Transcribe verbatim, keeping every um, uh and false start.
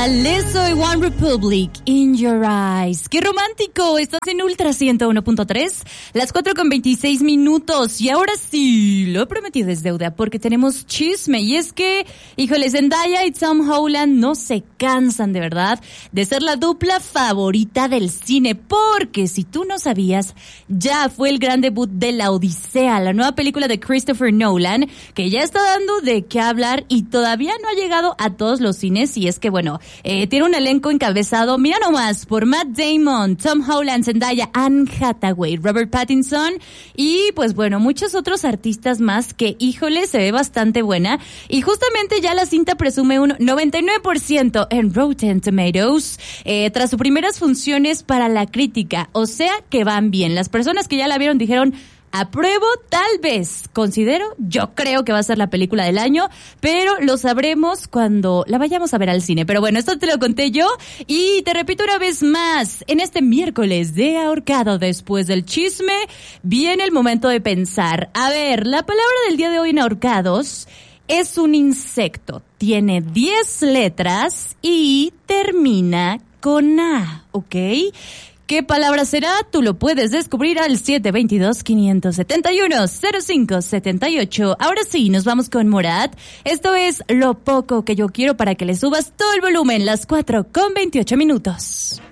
Les soy One Republic in your eyes. ¡Qué romántico! Estás en Ultra ciento uno punto tres, las cuatro con veintiséis minutos. Y ahora sí, lo prometido es deuda porque tenemos chisme. Y es que, híjole, Zendaya y Tom Holland no se cansan de verdad de ser la dupla favorita del cine. Porque si tú no sabías, ya fue el gran debut de La Odisea, la nueva película de Christopher Nolan, que ya está dando de qué hablar y todavía no ha llegado a todos los cines. Y es que, bueno, eh, tiene un elenco encabezado, mira nomás, por Matt Damon, Tom Holland, Zendaya, Anne Hathaway, Robert Pattinson y, pues bueno, muchos otros artistas más que, híjole, se ve bastante buena. Y justamente ya la cinta presume un noventa y nueve por ciento en Rotten Tomatoes eh, tras sus primeras funciones para la crítica. O sea que van bien. Las personas que ya la vieron dijeron: apruebo, tal vez, considero, yo creo que va a ser la película del año, pero lo sabremos cuando la vayamos a ver al cine. Pero bueno, esto te lo conté yo y te repito una vez más, en este miércoles de ahorcado después del chisme, viene el momento de pensar. A ver, la palabra del día de hoy en ahorcados es un insecto, tiene diez letras y termina con A, ¿ok? ¿Qué palabra será? Tú lo puedes descubrir al siete dos dos, cinco siete uno, cero cinco siete ocho. Ahora sí, nos vamos con Morat. Esto es Lo Poco Que Yo Quiero para que le subas todo el volumen, las cuatro con veintiocho minutos.